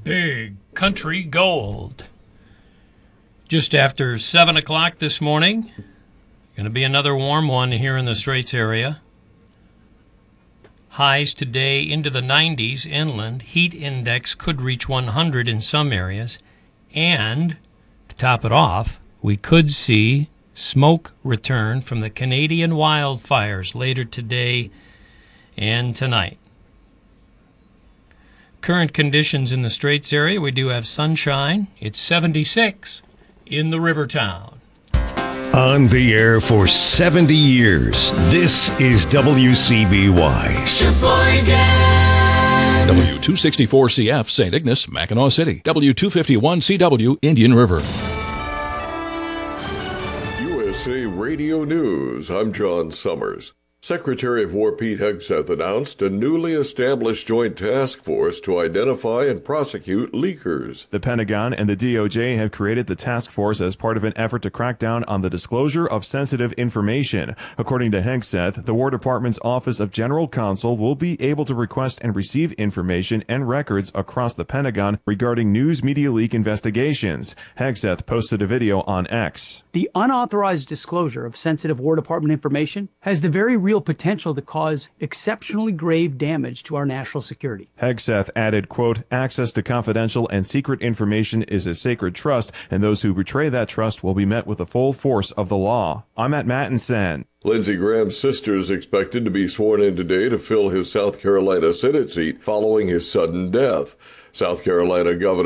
Big Country Gold. Just after 7 o'clock this morning. Going to be another warm one here in the Straits area. Highs today into the 90s inland. Heat index could reach 100 in some areas. And, to top it off, we could see smoke return from the Canadian wildfires later today and tonight. Current conditions in the Straits area, we do have sunshine. It's 76 in the Rivertown. On the air for 70 years, this is WCBY. Sheboygan. W264CF, St. Ignace, Mackinac City. W251CW, Indian River. USA Radio News, I'm John Summers. Secretary of War Pete Hegseth announced a newly established joint task force to identify and prosecute leakers. The Pentagon and the DOJ have created the task force as part of an effort to crack down on the disclosure of sensitive information. According to Hegseth, the War Department's Office of General Counsel will be able to request and receive information and records across the Pentagon regarding news media leak investigations. Hegseth posted a video on X. The unauthorized disclosure of sensitive War Department information has the very real potential to cause exceptionally grave damage to our national security. Hegseth added, quote, access to confidential and secret information is a sacred trust, and those who betray that trust will be met with the full force of the law. I'm at Mattinson. Lindsey Graham's sister is expected to be sworn in today to fill his South Carolina Senate seat following his sudden death. South Carolina Governor